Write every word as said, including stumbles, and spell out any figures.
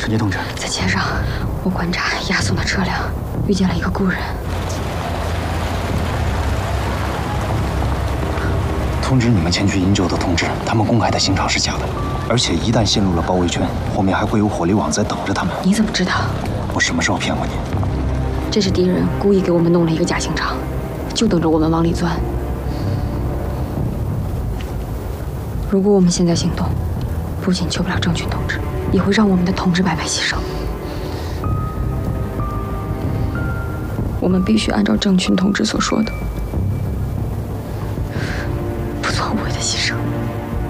陈杰同志， 在街上，我观察押送的车辆，遇见了一个故人。 通知你们前去营救的同志，他们公开的刑场是假的，而且一旦陷入了包围圈，后面还会有火力网在等着他们。 你怎么知道？ 我什么时候骗过你？ 这是敌人故意给我们弄了一个假刑场，就等着我们往里钻。如果我们现在行动，不仅救不了郑群同志，也会让我们的同志白白牺牲。我们必须按照郑群同志所说的，不做无谓的牺牲。